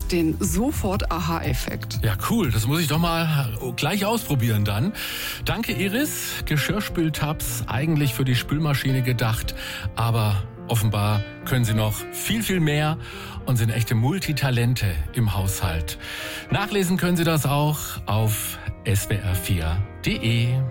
den Sofort-Aha-Effekt. Ja, cool. Das muss ich doch mal gleich ausprobieren dann. Danke, Iris. Geschirrspültabs, eigentlich für die Spülmaschine gedacht, aber offenbar können Sie noch viel, viel mehr und sind echte Multitalente im Haushalt. Nachlesen können Sie das auch auf swr4.de.